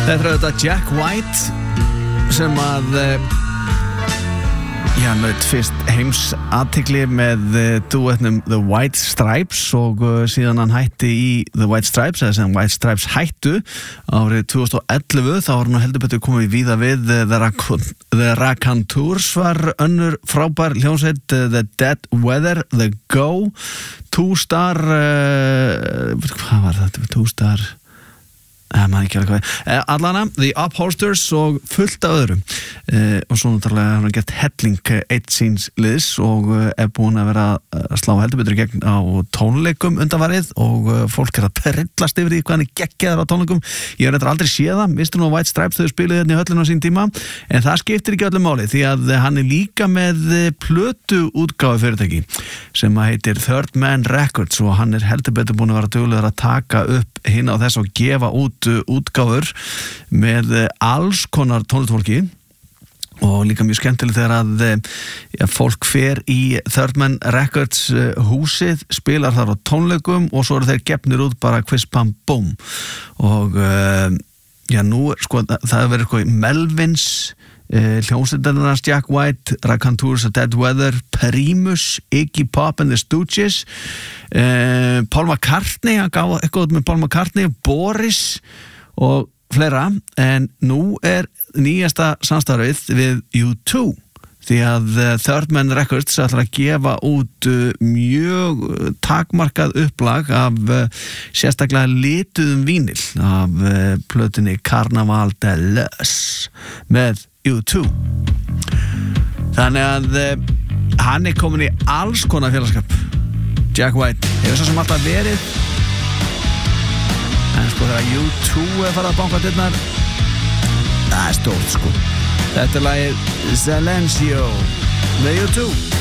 Þetta þetta Jack White sem að naut fyrst heims athygli með duettnum The White Stripes og síðan hann hætti í The White Stripes eða sem White Stripes hættu árið 2011 þá var hann heldur betur komið víða við The Raconteurs var önnur frábær hljómsveit The Dead Weather, The Go Two-Star hvað var þetta? Two-Star allana, The Upholsters og fullt af öðrum og svo náttúrulega hann gett helling eitt síns liðs og búin að vera að slá heldur betur gegn á tónleikum undanfarið og fólk að perillast yfir því hvað hann geggjaður á tónleikum ég hef aldrei séð það, mistur nú White Stripes þau spiluði hérna í höllinu á sín tíma en það skiptir ekki öllum máli því að hann líka með plötu útgáfu fyrirtæki sem heitir Third Man Records og hann heldur betur búin að vera duglegur að taka upp hinn á þess og gefa út útgáfur með alls konar tónlistafólki og líka mjög skemmtileg þegar að fólk fer í Third Man Records húsið, spilar þar á tónleikum og svo eru þeir gefnir út bara quiz pam boom og nú sko það hefur verið Melvins hljómsveitarnar Jack White, Raconteurs, Dead Weather, Primus, Iggy Pop and the Stooges Paul McCartney, hann gaf eitthvað með Paul McCartney, Boris og fleira, en nú nýjasta samstarfið við U2 því að Third Man Records ætlar að gefa út mjög takmarkað upplag af sérstaklega lituðum vínil af plötunni Carnaval de Luz með U2 þannig að hann komin í alls konar félagskap Jack White hefur svo sem alltaf verið en sko þegar U2 farið að banka dyrnar það stórt sko þetta lagið Silencio með U2